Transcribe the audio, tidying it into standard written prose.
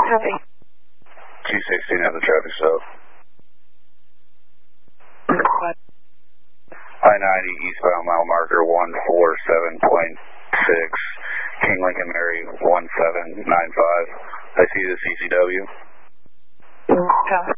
Copy. 216 at the traffic stop. I-90 eastbound mile marker 147.6, King Lincoln Mary 1795. I see the CCW. Copy.